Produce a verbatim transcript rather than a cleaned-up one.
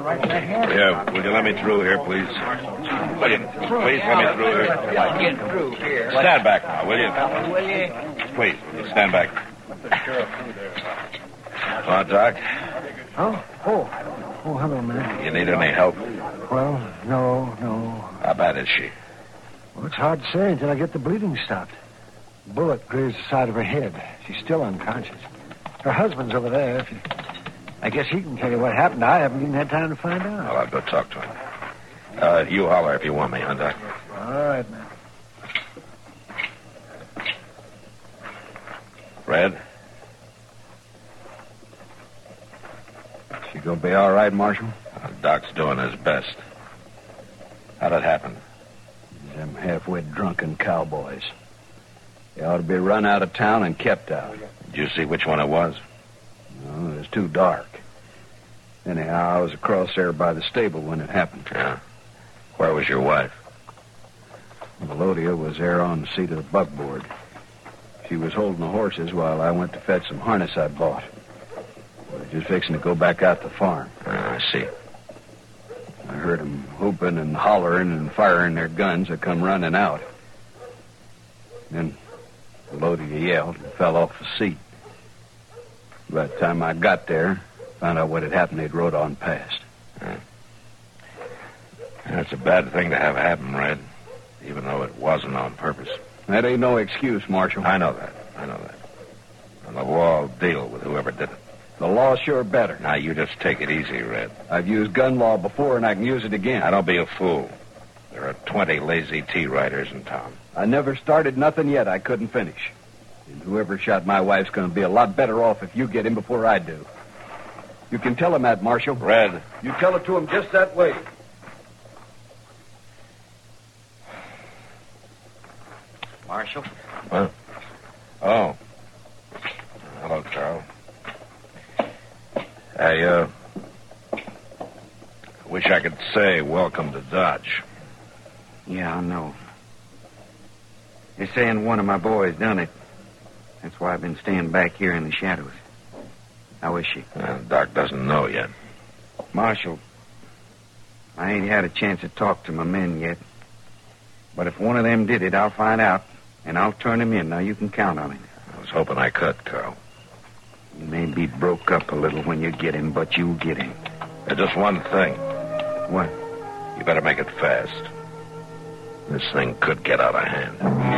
Here, will you let me through here, please? Will you? Please let me through here. Get through here. Stand back now, will you? Will you? Please, will you stand back? Come on, Doc. Oh? Oh. Oh, hello, man. You need any help? Well, no, no. How bad is she? Well, it's hard to say until I get the bleeding stopped. A bullet grazed the side of her head. She's still unconscious. Her husband's over there. If you... I guess he can tell you what happened. I haven't even had time to find out. Well, I'll go talk to him. Uh, you holler if you want me, huh, Doc? All right, man. Red? She gonna be all right, Marshal? Uh, Doc's doing his best. How'd it happen? Them half-wit drunken cowboys. They ought to be run out of town and kept out. Did you see which one it was? No, it was too dark. Anyhow, I was across there by the stable when it happened. Yeah. Where was your wife? Melodia was there on the seat of the buckboard. She was holding the horses while I went to fetch some harness I bought. We were just fixing to go back out to the farm. Ah, I see. I heard them whooping and hollering and firing their guns. I come running out. Then Melodia yelled and fell off the seat. By the time I got there, found out what had happened, they'd rode on past. Yeah. That's a bad thing to have happen, Red, even though it wasn't on purpose. That ain't no excuse, Marshal. I know that. I know that. And the law will deal with whoever did it. The law's sure better. Now, you just take it easy, Red. I've used gun law before, and I can use it again. Now, don't be a fool. There are twenty lazy T-riders in town. I never started nothing yet I couldn't finish. And whoever shot my wife's going to be a lot better off if you get him before I do. You can tell him that, Marshal. Red. You tell it to him just that way. Marshal? What? Oh. Hello, Carl. I, uh... wish I could say welcome to Dodge. Yeah, I know. They're saying one of my boys done it. That's why I've been staying back here in the shadows. How is she? Uh, Doc doesn't know yet. Marshal, I ain't had a chance to talk to my men yet. But if one of them did it, I'll find out, and I'll turn him in. Now, you can count on it. I was hoping I could, Carl. You may be broke up a little when you get him, but you'll get him. There's just one thing. What? You better make it fast. This thing could get out of hand.